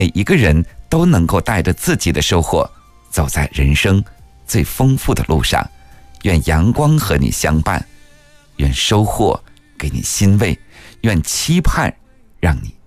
每一个人都能够带着自己的收获，走在人生最丰富的路上。愿阳光和你相伴，愿收获给你欣慰，愿期盼让你